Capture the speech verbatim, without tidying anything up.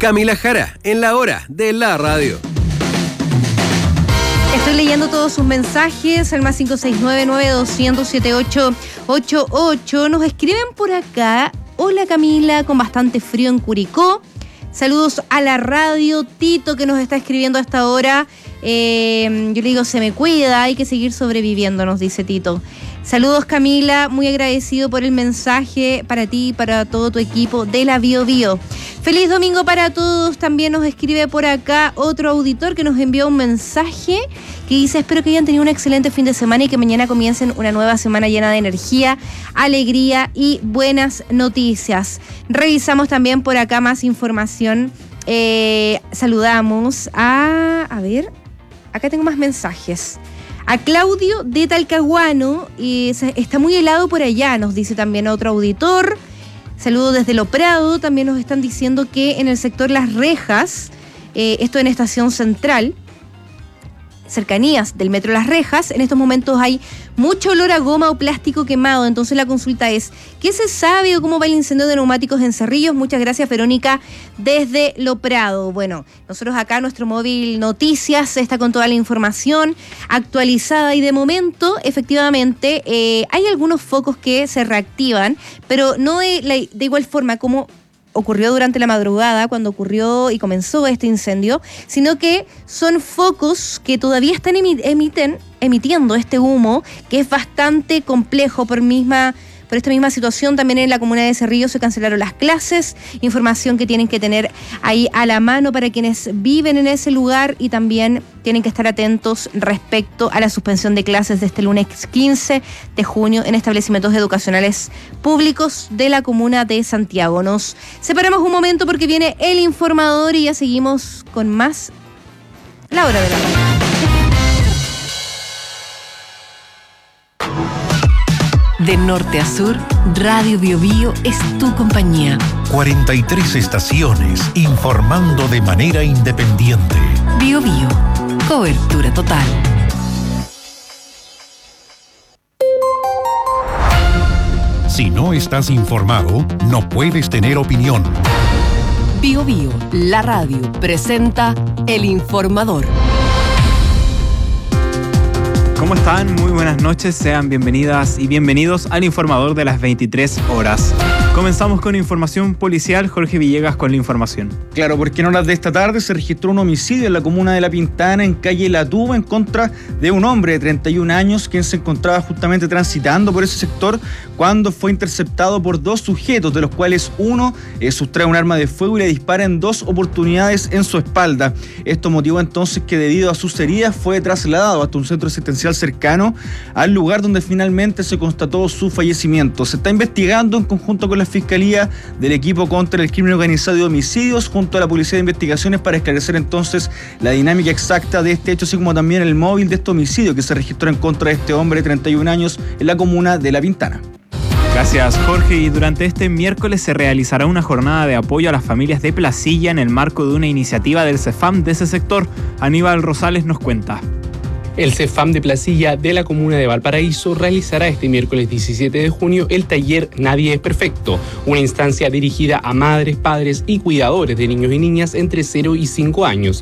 Camila Jara, en la hora de la radio. Estoy leyendo todos sus mensajes al más cinco seis nueve, nueve dos cero cero, siete ocho ocho ocho. Nos escriben por acá. Hola Camila, con bastante frío en Curicó. Saludos a la radio. Tito, que nos está escribiendo hasta ahora. Eh, yo le digo, se me cuida, hay que seguir sobreviviendo, nos dice Tito. Saludos Camila, muy agradecido por el mensaje para ti y para todo tu equipo de la Bio Bio. Feliz domingo para todos. También nos escribe por acá otro auditor que nos envió un mensaje que dice: espero que hayan tenido un excelente fin de semana y que mañana comiencen una nueva semana llena de energía, alegría y buenas noticias. Revisamos también por acá más información. Eh, saludamos a... A ver, acá tengo más mensajes. A Claudio de Talcahuano, y está muy helado por allá, nos dice también otro auditor. Saludos desde Lo Prado. También nos están diciendo que en el sector Las Rejas, eh, esto en Estación Central, cercanías del metro Las Rejas, en estos momentos hay mucho olor a goma o plástico quemado. Entonces la consulta es, ¿qué se sabe o cómo va el incendio de neumáticos en Cerrillos? Muchas gracias, Verónica, desde Lo Prado. Bueno, nosotros acá, nuestro móvil Noticias está con toda la información actualizada y de momento, efectivamente, eh, hay algunos focos que se reactivan, pero no de, la, de igual forma como ocurrió durante la madrugada cuando ocurrió y comenzó este incendio, sino que son focos que todavía están emiten, emitiendo este humo, que es bastante complejo por misma... Por esta misma situación, también en la comuna de Cerrillos se cancelaron las clases, información que tienen que tener ahí a la mano para quienes viven en ese lugar, y también tienen que estar atentos respecto a la suspensión de clases de este lunes quince de junio en establecimientos educacionales públicos de la comuna de Santiago. Nos separamos un momento porque viene el informador y ya seguimos con más La Hora de la Radio. De norte a sur, Radio Bio Bio es tu compañía. cuarenta y tres estaciones informando de manera independiente. Bio Bio, cobertura total. Si no estás informado, no puedes tener opinión. Bio Bio, la radio, presenta El Informador. ¿Cómo están? Muy buenas noches, sean bienvenidas y bienvenidos al Informador de las veintitrés horas. Comenzamos con información policial. Jorge Villegas con la información. Claro, porque en horas de esta tarde se registró un homicidio en la comuna de La Pintana, en calle La Tuba, en contra de un hombre de treinta y un años, quien se encontraba justamente transitando por ese sector cuando fue interceptado por dos sujetos, de los cuales uno eh, sustrae un arma de fuego y le dispara en dos oportunidades en su espalda. Esto motivó entonces que, debido a sus heridas, fue trasladado hasta un centro asistencial cercano al lugar donde finalmente se constató su fallecimiento. Se está investigando en conjunto con la Fiscalía del Equipo contra el Crimen Organizado y Homicidios junto a la Policía de Investigaciones para esclarecer entonces la dinámica exacta de este hecho, así como también el móvil de este homicidio que se registró en contra de este hombre de treinta y un años en la comuna de La Pintana. Gracias, Jorge. Y durante este miércoles se realizará una jornada de apoyo a las familias de Placilla en el marco de una iniciativa del CEFAM de ese sector. Aníbal Rosales nos cuenta. El CEFAM de Placilla de la comuna de Valparaíso realizará este miércoles diecisiete de junio el taller Nadie es Perfecto, una instancia dirigida a madres, padres y cuidadores de niños y niñas entre cero y cinco años.